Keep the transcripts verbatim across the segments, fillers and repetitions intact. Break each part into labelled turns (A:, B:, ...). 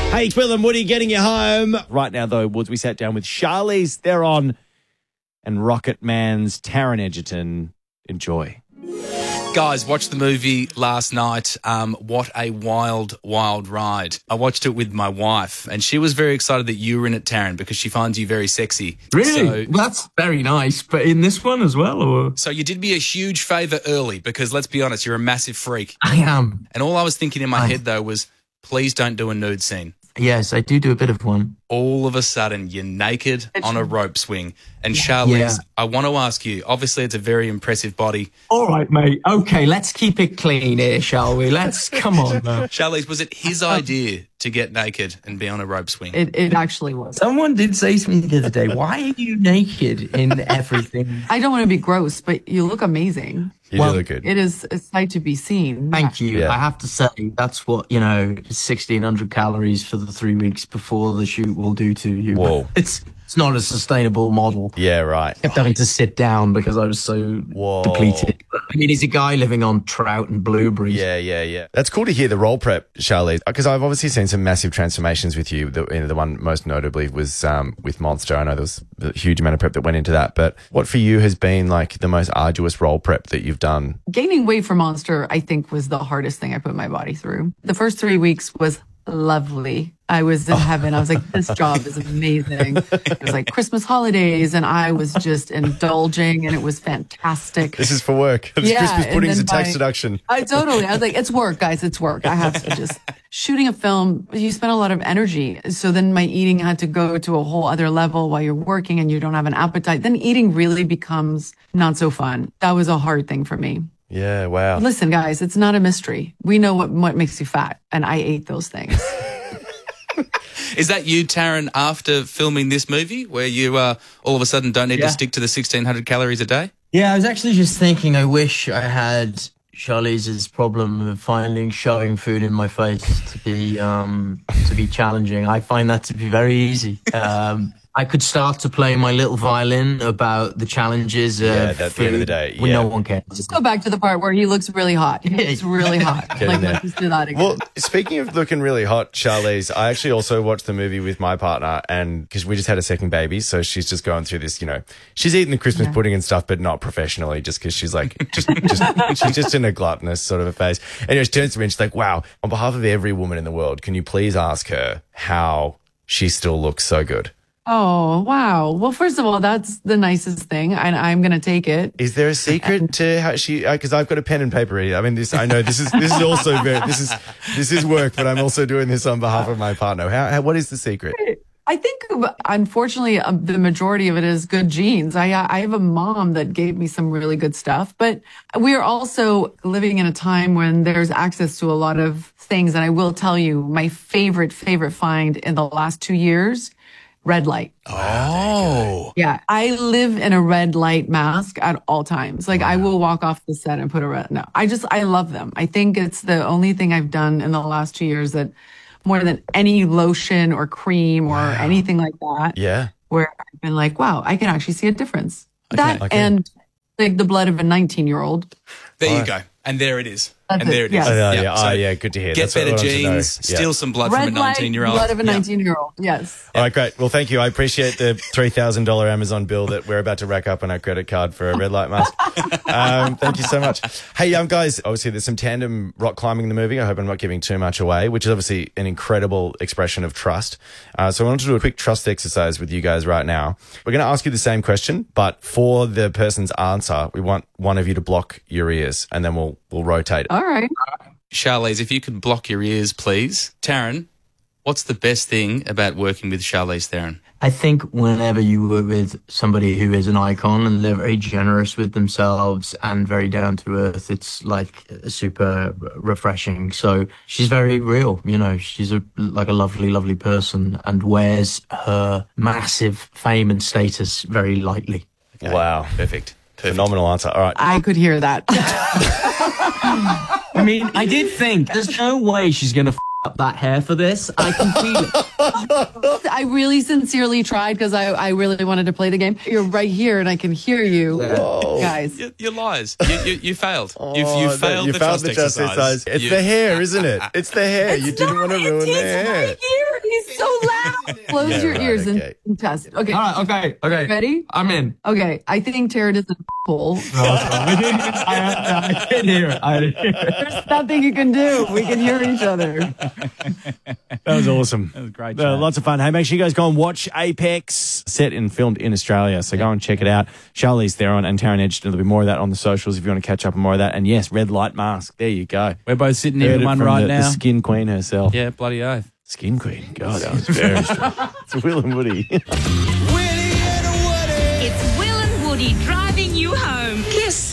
A: Hey, Quill and Woody getting you home. Right now, though, Woods, we sat down with Charlize Theron and Rocket Man's Taron Egerton. Enjoy.
B: Guys, watched the movie last night. Um, what a wild, wild ride. I watched it with my wife, and she was very excited that you were in it, Taron, because she finds you very sexy.
C: Really?
B: So,
C: That's very nice. But in this one as well? Or?
B: so you did me a huge favour early because, let's be honest, you're a massive freak.
C: I am.
B: And all I was thinking in my
C: I-
B: head, though, was please don't do a nude scene.
C: Yes, I do do a bit of one.
B: All of a sudden, you're naked on a rope swing. And Charlize,
C: Yeah.
B: I want to ask you, obviously it's a very impressive body.
C: All right, mate. Okay, let's keep it clean here, shall we? Let's, come on, man.
B: Charlize, was it his idea to get naked and be on a rope swing?
D: It, it actually was.
C: Someone did say to me the other day, why are you naked in everything?
D: I don't want to be gross, but you look amazing.
A: You
C: Well,
A: do look good.
D: It is a sight to be seen.
C: Thank you.
A: Yeah.
C: I have to say, that's what, you know, sixteen hundred calories for the three weeks before the shoot will do to you.
A: Whoa.
C: It's it's not a sustainable model.
A: Yeah, right.
C: I kept having to sit down because I was so
A: Whoa.
C: depleted. I mean, he's a guy living on trout and blueberries.
A: Yeah, yeah, yeah. That's cool to hear the role prep, Charlize, because I've obviously seen some massive transformations with you. The, you know, the one most notably was um, with Monster. I know there was a huge amount of prep that went into that. But what for you has been like the most arduous role prep that you've done?
D: Gaining weight for Monster, I think, was the hardest thing I put my body through. The first three weeks was lovely. I was in heaven. I was like, this job is amazing. It was like Christmas holidays, and I was just indulging, and it was fantastic.
A: This is for work. This
D: Yeah,
A: Christmas
D: and
A: pudding's a
D: then
A: tax
D: by-
A: deduction.
D: I totally. I was like, it's work, guys. It's work. I have to just shooting a film. You spend a lot of energy. So then my eating had to go to a whole other level while you're working and you don't have an appetite. Then eating really becomes not so fun. That was a hard thing for me.
A: Yeah, wow.
D: Listen, guys, it's not a mystery. We know what, what makes you fat, and I ate those things.
B: Is that you, Taron, after filming this movie, where you uh, all of a sudden don't need
C: Yeah.
B: to stick to the sixteen hundred calories a day?
C: Yeah, I was actually just thinking, I wish I had Charlize's problem of finding shoving food in my face to be um, to be challenging. I find that to be very easy. Um, I could start to play my little violin about the challenges of
A: Yeah, at the end of
C: food
A: the day,
C: when
A: yeah.
C: no one cares.
D: Just go back to the part where he looks really hot. He looks really hot.
A: Get in
D: Like,
A: there.
D: let's just do that again.
A: Well, speaking of looking really hot, Charlize, I actually also watched the movie with my partner, and because we just had a second baby, so she's just going through this, you know, she's eating the Christmas
D: Yeah.
A: pudding and stuff, but not professionally, just because she's like, just, just, she's just in a gluttonous sort of a phase. Anyway, she turns to me and she's like, wow, on behalf of every woman in the world, can you please ask her how she still looks so good?
D: Oh, wow. Well, first of all, that's the nicest thing, and I'm going to take it.
A: Is there a secret to how she? Because I've got a pen and paper here. I mean, this. I know this is this is also very this is this is work, but I'm also doing this on behalf of my partner. How? how what is the secret?
D: I think, unfortunately, um, the majority of it is good genes. I uh, I have a mom that gave me some really good stuff, but we are also living in a time when there's access to a lot of things. And I will tell you, my favorite, favorite find in the last two years, red light.
B: Oh.
D: Yeah. I live in a red light mask at all times. Like I will walk off the set and put a red, no, I just, I love them. I think it's the only thing I've done in the last two years that more than any lotion or cream or anything like that,
A: Yeah.
D: where I've been like, wow, I can actually see a difference. That
A: okay.
D: and like the blood of a nineteen year old.
B: There you
A: Right.
B: go. And there it is.
D: That's
B: and there
D: it,
B: it is.
D: yes.
A: Oh, yeah,
B: Yep.
A: yeah.
B: So
A: Oh, yeah. Good to hear.
B: Get
A: That's what
B: better
A: I wanted to know.
B: genes,
A: Yeah.
B: steal some blood from a
D: Red light,
B: nineteen-year-old.
D: blood of a nineteen year old. Yes.
A: All right, great. Well, thank you. I appreciate the three thousand dollars Amazon bill that we're about to rack up on our credit card for a red light mask. Um, thank you so much. Hey, um, guys, obviously there's some tandem rock climbing in the movie. I hope I'm not giving too much away, which is obviously an incredible expression of trust. Uh, so I wanted to do a quick trust exercise with you guys right now. We're going to ask you the same question, but for the person's answer, we want one of you to block your ears, and then we'll we'll rotate it.
D: All right.
B: Charlize, if you could block your ears, please. Taron, what's the best thing about working with Charlize Theron?
C: I think whenever you work with somebody who is an icon and they're very generous with themselves and very down to earth, it's like super refreshing. So she's very real, you know, she's a, like a lovely, lovely person and wears her massive fame and status very lightly.
B: Okay.
A: Wow.
B: Perfect. Perfect.
A: Phenomenal answer. All right.
D: I could hear that.
C: I mean, I did think there's no way she's going to f up that hair for this. I can feel it.
D: I really sincerely tried because I, I really wanted to play the game. You're right here and I can hear you. Guys.
B: You, you're liars. You, you, you failed.
A: Oh,
B: You've, you
A: no,
B: failed
A: you
B: the
A: failed
B: trust
A: the trust
B: exercise.
A: exercise. It's
B: You-
A: the hair, isn't it? It's the hair. you didn't want to ruin the hair.
D: Here. Close
A: Yeah,
D: your
A: right,
D: ears
A: okay.
D: and test. Okay.
C: All right, okay, okay.
D: Ready?
C: I'm in.
D: Okay. I think Taryn is a hole.
C: I, I did hear it. I did hear it.
D: There's nothing you can do. We can hear each other.
A: That was awesome. That
E: was great
A: Uh,
E: chat.
A: lots of fun. Hey, make sure you guys go and watch Apex, set and filmed in Australia. So go and check it out. Charlize Theron and Taron Egerton. There'll be more of that on the socials if you want to catch up on more of that. And yes, Red Light Mask. There you go.
E: We're both sitting
A: Heard
E: in
A: it
E: one
A: from
E: right
A: the,
E: now.
A: The Skin Queen herself.
E: Yeah, bloody oath.
A: Skin Queen. God, that was very strong. It's Will and Woody.
F: It's Will and Woody driving you home. Kiss.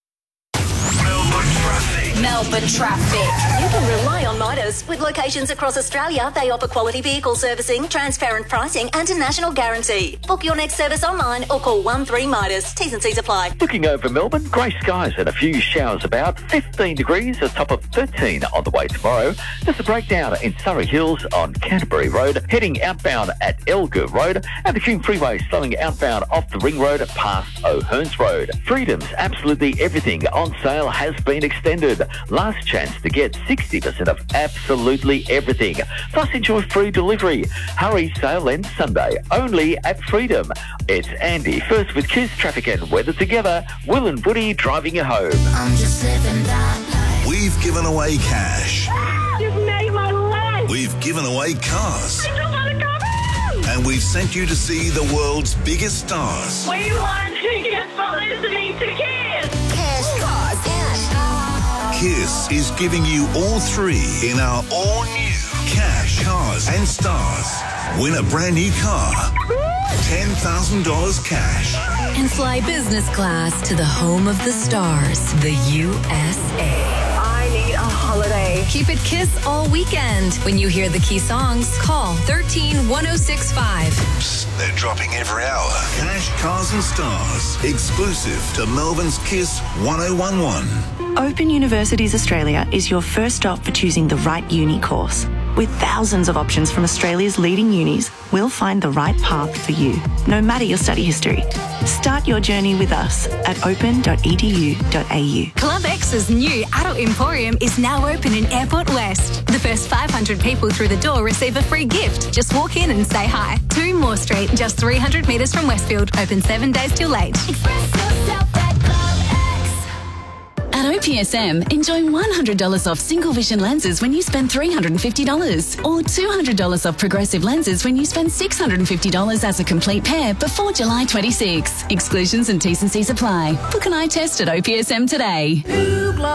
G: Melbourne traffic.
H: Melbourne traffic. You can rely on Midas. With locations across Australia, they offer quality vehicle servicing, transparent pricing and a national guarantee. Book your next service online or call one three Midas. T's and C's apply.
G: Looking over Melbourne, grey skies and a few showers about. fifteen degrees, a top of thirteen on the way tomorrow. There's a breakdown in Surrey Hills on Canterbury Road, heading outbound at Elgar Road, and the Coombe Freeway slowing outbound off the Ring Road past O'Hearns Road. Freedom's Absolutely Everything on sale has been extended. Last chance to get sixty percent of absolutely everything. Plus enjoy free delivery. Hurry, sale ends Sunday, only at Freedom. It's Andy, first with Kiss, traffic and weather together. Will and Woody driving you home.
H: I'm just living that life.
I: We've given away cash.
F: You've made my life.
I: We've given away cars.
F: I just want to come home.
I: And we've sent you to see the world's biggest stars.
F: We want tickets for listening to Kiss.
H: Cash cars. Cash cars.
I: Kiss is giving you all three in our all-new Cash, Cars and Stars. Win a brand new car. ten thousand dollars cash.
J: And fly business class to the home of the stars, the U S A.
F: I need a holiday.
J: Keep it Kiss all weekend. When you hear the key songs, call thirteen one oh six five.
I: Psst, they're dropping every hour. Cash, Cars and Stars. Exclusive to Melbourne's Kiss one oh one one.
K: Open Universities Australia is your first stop for choosing the right uni course. With thousands of options from Australia's leading unis, we'll find the right path for you, no matter your study history. Start your journey with us at open dot e d u dot a u.
F: Club X's new adult emporium is now open in Airport West. The first five hundred people through the door receive a free gift. Just walk in and say hi. two Moore Street, just three hundred metres from Westfield. Open seven days till late.
H: Express yourself at Club X.
J: At O P S M, enjoy one hundred dollars off single vision lenses when you spend three hundred fifty dollars or two hundred dollars off progressive lenses when you spend six hundred fifty dollars as a complete pair before July twenty-sixth. Exclusions and T's and C's apply. Book an eye test at O P S M today.